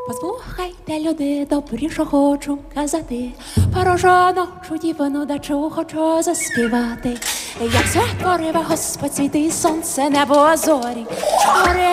Послухайте, люди добрі, що хочу казати. Порожону чудівну дачу хочу заспівати. Як все творив Господь святий, сонце, небо, зорі, гори